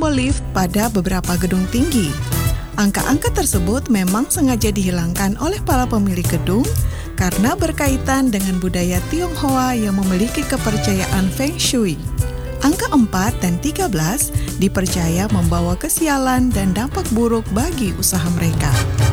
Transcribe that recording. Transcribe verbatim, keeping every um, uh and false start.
lift pada beberapa gedung tinggi. Angka-angka tersebut memang sengaja dihilangkan oleh para pemilik gedung karena berkaitan dengan budaya Tionghoa yang memiliki kepercayaan Feng Shui. Angka empat dan tiga belas dipercaya membawa kesialan dan dampak buruk bagi usaha mereka.